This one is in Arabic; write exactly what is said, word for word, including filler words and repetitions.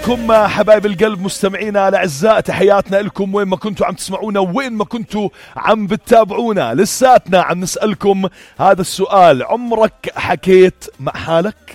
كم حبايب القلب مستمعينا الأعزاء، تحياتنا لكم وين ما كنتوا عم تسمعونا وين ما كنتوا عم بتتابعونا. لساتنا عم نسألكم هذا السؤال: عمرك حكيت مع حالك؟